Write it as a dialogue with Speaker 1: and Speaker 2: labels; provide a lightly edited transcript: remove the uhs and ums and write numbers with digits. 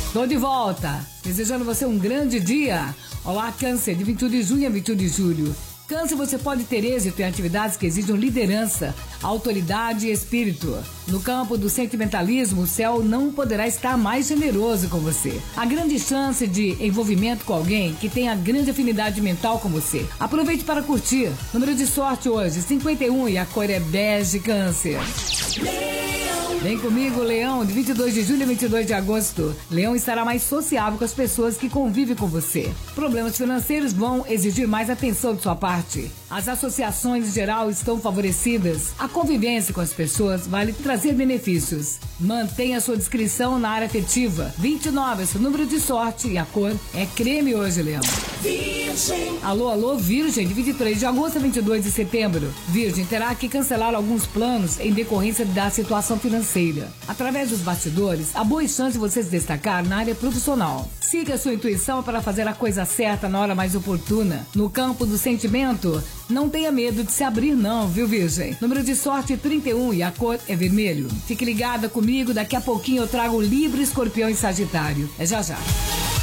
Speaker 1: Tô de volta, desejando você um grande dia. Olá, Câncer, de 21 de junho a 21 de julho. Câncer, você pode ter êxito em atividades que exigem liderança, autoridade e espírito. No campo do sentimentalismo, o céu não poderá estar mais generoso com você. Há grande chance de envolvimento com alguém que tenha grande afinidade mental com você. Aproveite para curtir. Número de sorte hoje, 51, e a cor é bege, Câncer. Vem comigo, Leão, de 22 de julho a 22 de agosto. Leão estará mais sociável com as pessoas que convivem com você. Problemas financeiros vão exigir mais atenção de sua parte. As associações em geral estão favorecidas. A convivência com as pessoas vai lhe trazer benefícios. Mantenha sua discrição na área afetiva. 29 é seu número de sorte e a cor é creme hoje, Leão. Virgem. Alô, Virgem, de 23 de agosto a 22 de setembro. Virgem terá que cancelar alguns planos em decorrência da situação financeira. Através dos bastidores, há boa chance de você se destacar na área profissional. Siga sua intuição para fazer a coisa certa na hora mais oportuna. No campo do sentimento, não tenha medo de se abrir não, viu, Virgem? Número de sorte 31 e a cor é vermelho. Fique ligada comigo, daqui a pouquinho eu trago Libra, Escorpião e Sagitário. É já já.